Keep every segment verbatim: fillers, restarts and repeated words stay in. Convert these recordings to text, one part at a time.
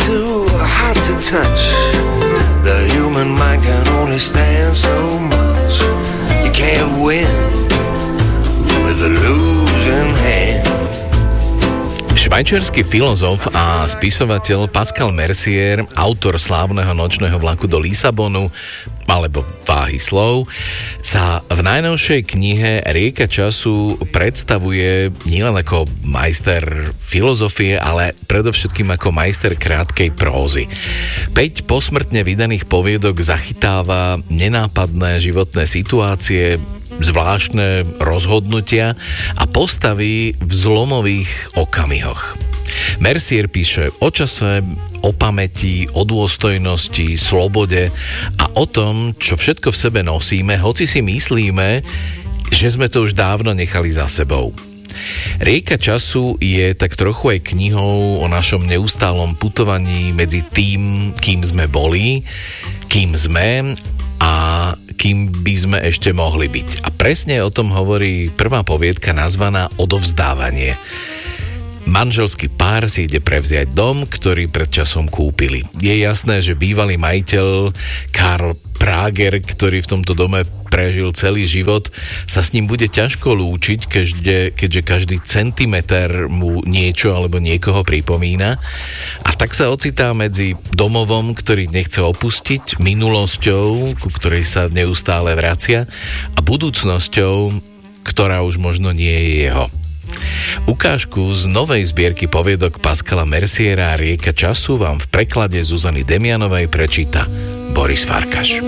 too hot to touch. The human mind can only stand so much. You can't win with a losing hand. Švajčiarsky filozof a spisovateľ Pascal Mercier, autor slávneho Nočného vlaku do Lisabonu alebo Váhy slov, sa v najnovšej knihe Rieka času predstavuje nielen ako majster filozofie, ale predovšetkým ako majster krátkej prózy. Päť posmrtne vydaných poviedok zachytáva nenápadné životné situácie, zvláštne rozhodnutia a postavy v zlomových okamihoch. Mercier píše o čase, o pamäti, o dôstojnosti, slobode a o tom, čo všetko v sebe nosíme, hoci si myslíme, že sme to už dávno nechali za sebou. Rieka času je tak trochu aj knihou o našom neustálom putovaní medzi tým, kým sme boli, kým sme a kým by sme ešte mohli byť. A presne o tom hovorí prvá poviedka nazvaná Odovzdávanie. Manželský pár si ide prevziať dom, ktorý pred časom kúpili. Je jasné, že bývalý majiteľ Karl Prager, ktorý v tomto dome prežil celý život, sa s ním bude ťažko lúčiť, keďže, keďže každý centimeter mu niečo alebo niekoho pripomína. A tak sa ocitá medzi domovom, ktorý nechce opustiť, minulosťou, ku ktorej sa neustále vracia, a budúcnosťou, ktorá už možno nie je jeho. Ukážku z novej zbierky poviedok Pascala Merciera Rieka času vám v preklade Zuzany Demianovej prečíta Boris Farkaš.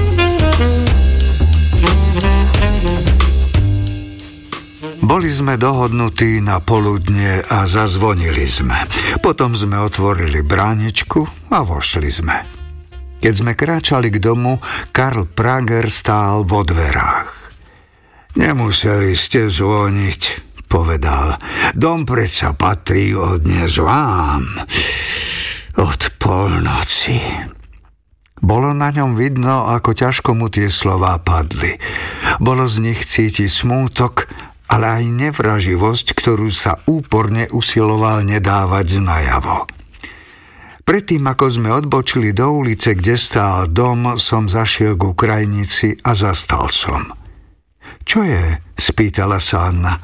Boli sme dohodnutí na poludne a zazvonili sme. Potom sme otvorili bráničku a vošli sme. Keď sme kráčali k domu, Karl Prager stál vo dverách. Nemuseli ste zvoniť, povedal. Dom predsa patrí od dnes vám. Od polnoci. Bolo na ňom vidno, ako ťažko mu tie slová padli. Bolo z nich cítiť smútok, ale aj nevraživosť, ktorú sa úporne usiloval nedávať najavo. Predtým, ako sme odbočili do ulice, kde stál dom, som zašiel ku krajnici a zastal som. Čo je? Spýtala sa Anna.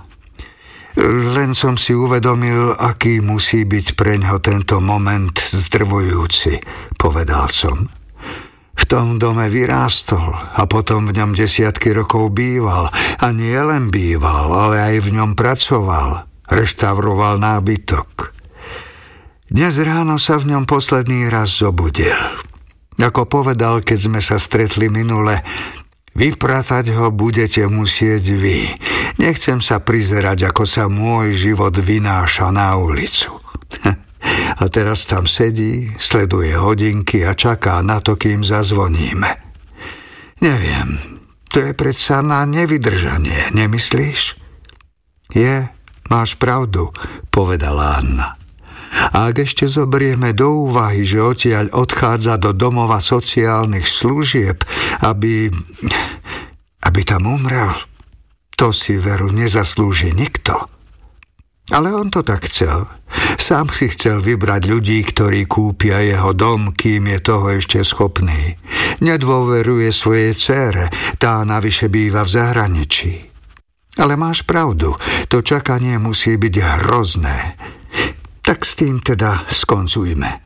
Len som si uvedomil, aký musí byť preňho tento moment zdrvujúci, povedal som. V tom dome vyrástol a potom v ňom desiatky rokov býval. A nie len býval, ale aj v ňom pracoval. Reštauroval nábytok. Dnes ráno sa v ňom posledný raz zobudil. Ako povedal, keď sme sa stretli minule, vypratať ho budete musieť vy. Nechcem sa prizerať, ako sa môj život vynáša na ulicu. A teraz tam sedí, sleduje hodinky a čaká na to, kým zazvoníme. Neviem, to je predsa na nevydržanie, nemyslíš? Je, máš pravdu, povedala Anna. A ak ešte zoberieme do úvahy, že odtiaľ odchádza do domova sociálnych služieb, aby, aby tam umrel, to si veru nezaslúži nikto. Ale on to tak chcel. Sám si chcel vybrať ľudí, ktorí kúpia jeho dom, kým je toho ešte schopný. Nedôveruje svojej dcére, tá navyše býva v zahraničí. Ale máš pravdu, to čakanie musí byť hrozné. Tak s tým teda skoncujme.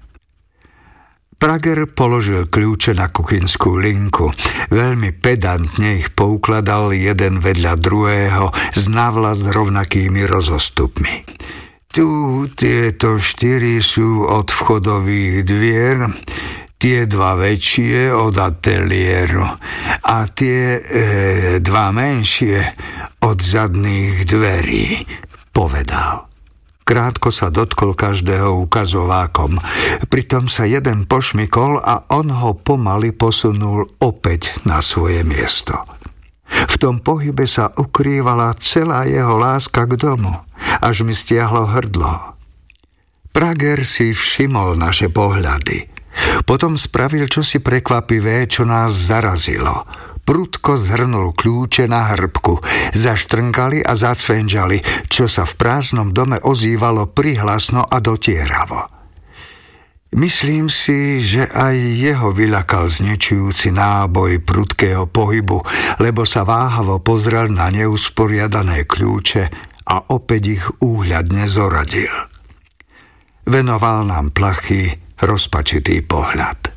Prager položil kľúče na kuchynskú linku. Veľmi pedantne ich poukladal jeden vedľa druhého s navlas rovnakými rozostupmi. Tu tieto štyri sú od vchodových dvier, tie dva väčšie od ateliéru a tie e, dva menšie od zadných dverí, povedal. Krátko sa dotkol každého ukazovákom. Pritom sa jeden pošmykol a on ho pomaly posunul opäť na svoje miesto. V tom pohybe sa ukrývala celá jeho láska k domu, až mi stiahlo hrdlo. Prager si všimol naše pohľady. Potom spravil čosi prekvapivé, čo nás zarazilo. Prudko zhrnul kľúče na hrbku, zaštrnkali a zacvenžali, čo sa v prázdnom dome ozývalo prihlasno a dotieravo. Myslím si, že aj jeho vyľakal znečujúci náboj prudkého pohybu, lebo sa váhavo pozrel na neusporiadané kľúče a opäť ich úhľadne zoradil. Venoval nám plachý, rozpačitý pohľad.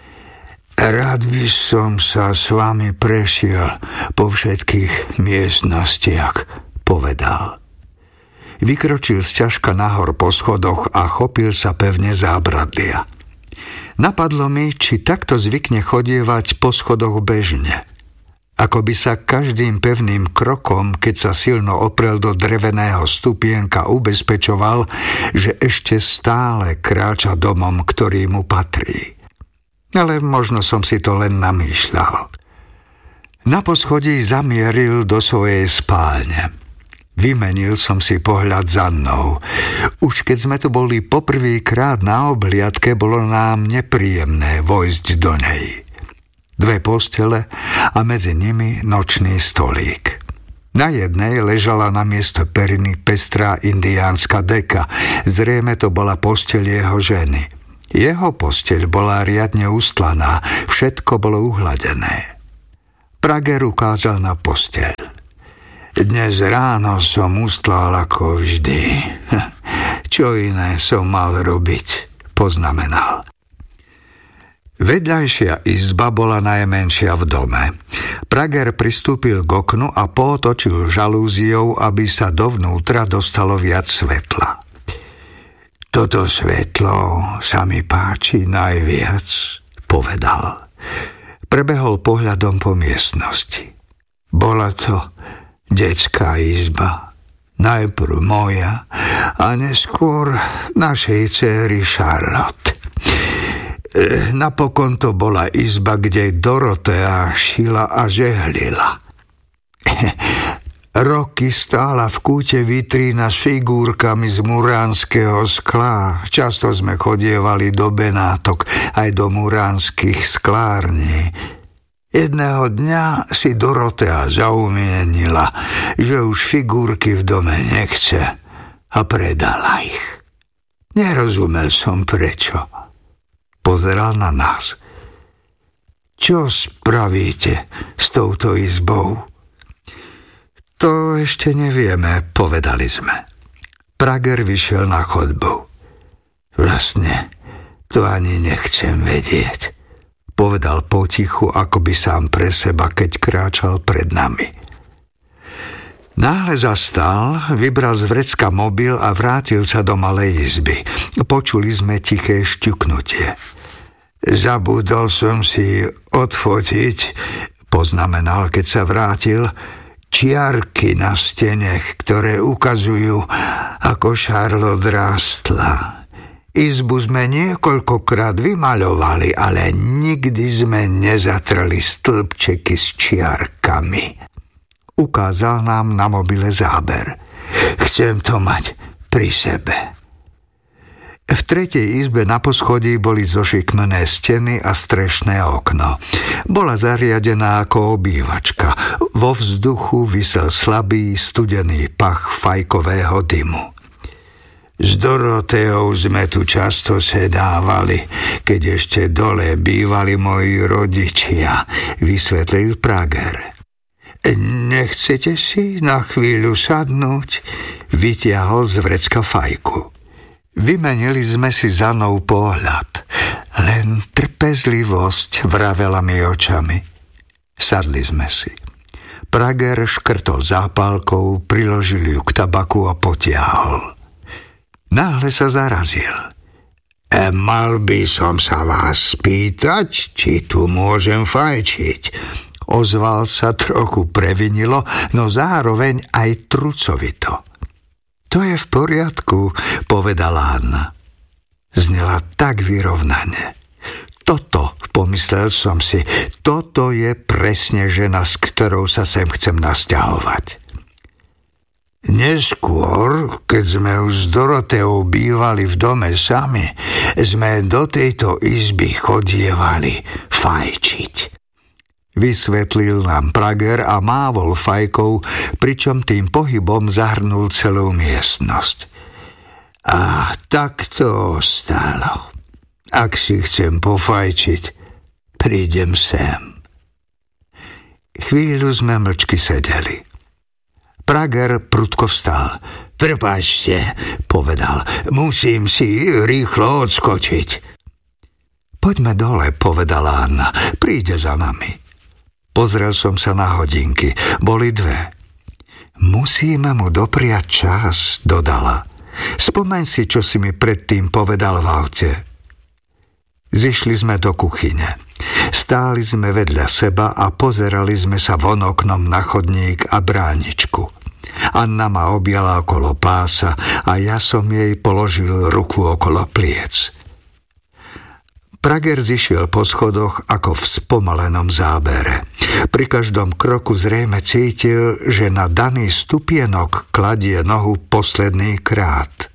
Rád by som sa s vami prešiel po všetkých miestnostiach, povedal. Vykročil sťažka nahor po schodoch a chopil sa pevne zábradlia. Napadlo mi, či takto zvykne chodievať po schodoch bežne. Ako by sa každým pevným krokom, keď sa silno oprel do dreveného stupienka, ubezpečoval, že ešte stále kráča domom, ktorý mu patrí. Ale možno som si to len namýšľal. Na poschodí zamieril do svojej spálne. Vymenil som si pohľad za mnou. Už keď sme tu boli poprvýkrát na obhliadke, bolo nám nepríjemné vojsť do nej. Dve postele a medzi nimi nočný stolík. Na jednej ležala namiesto periny pestrá indiánska deka. Zrejme to bola posteľ jeho ženy. Jeho posteľ bola riadne ustlaná, všetko bolo uhladené. Prager ukázal na posteľ. Dnes ráno som ustlal ako vždy. Čo iné som mal robiť, poznamenal. Vedľajšia izba bola najmenšia v dome. Prager pristúpil k oknu a pootočil žalúziou, aby sa dovnútra dostalo viac svetla. Toto svetlo sa mi páči najviac, povedal. Prebehol pohľadom po miestnosti. Bola to detská izba, najprv moja a neskôr našej dcéry Charlotte. Napokon to bola izba, kde Dorotea šila a žehlila. Roky stála v kúte vitrína s figúrkami z muránskeho skla. Často sme chodievali do Benátok aj do muránskych sklární. Jedného dňa si Dorotea zaumienila, že už figúrky v dome nechce a predala ich. Nerozumel som prečo. Pozeral na nás. Čo spravíte s touto izbou? To ešte nevieme, povedali sme. Prager vyšiel na chodbu. Vlastne, to ani nechcem vedieť, povedal potichu, ako by sám pre seba, keď kráčal pred nami. Náhle zastal, vybral z vrecka mobil a vrátil sa do malej izby. Počuli sme tiché šťuknutie. Zabudol som si odfotiť, poznamenal, keď sa vrátil, čiarky na stenech, ktoré ukazujú, ako Charlotte rástla. Izbu sme niekoľkokrát vymaľovali, ale nikdy sme nezatreli stĺpčeky s čiarkami. Ukázal nám na mobile záber. Chcem to mať pri sebe. V tretej izbe na poschodí boli zošikmené steny a strešné okno. Bola zariadená ako obývačka. Vo vzduchu visel slabý, studený pach fajkového dymu. S Doroteou sme tu často sedávali, keď ešte dole bývali moji rodičia, vysvetlil Prager. Nechcete si na chvíľu sadnúť? Vytiahol z vrecka fajku. Vymenili sme si za mnou pohľad. Len trpezlivosť, vravela mi očami. Sadli sme si. Prager škrtol zápalkou, priložil ju k tabaku a potiahol. Náhle sa zarazil. E, mal by som sa vás spýtať, či tu môžem fajčiť. Ozval sa trochu previnilo, no zároveň aj trucovito. To je v poriadku, povedala Anna. Znela tak vyrovnane. Toto, pomyslel som si, toto je presne žena, s ktorou sa sem chcem nasťahovať. Neskôr, keď sme už s Doroteou bývali v dome sami, sme do tejto izby chodievali fajčiť. Vysvetlil nám Prager a mávol fajkou, pričom tým pohybom zahrnul celú miestnosť. A tak to ostalo. Ak si chcem pofajčiť, prídem sem. Chvíľu sme mlčky sedeli. Prager prudko vstal. Prepáčte, povedal, musím si rýchlo odskočiť. Poďme dole, povedala Anna, príde za nami. Pozrel som sa na hodinky, boli dve. Musíme mu dopriať čas, dodala. Spomeň si, čo si mi predtým povedal v aute. Zišli sme do kuchyne. Stáli sme vedľa seba a pozerali sme sa von oknom na chodník a bráničku. Anna ma objala okolo pása a ja som jej položil ruku okolo pliec. Prager zišiel po schodoch ako v spomalenom zábere. Pri každom kroku zrejme cítil, že na daný stupienok kladie nohu posledný krát.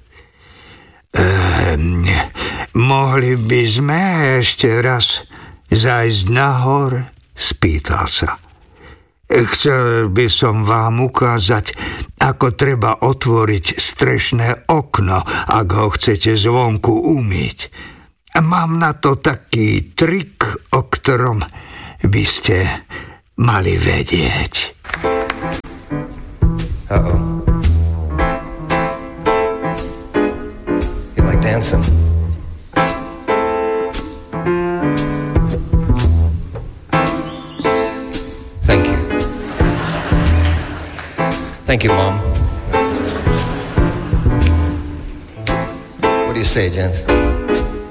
Ehm, mohli by sme ešte raz zajsť nahor? Spýtal sa. Chcel by som vám ukázať, ako treba otvoriť strešné okno, ak ho chcete zvonku umyť. Mám na to taký trik, o ktorom by ste mali vedieť. Uh-oh. You like dancing? Thank you. Thank you, Mom. What do you say, gents?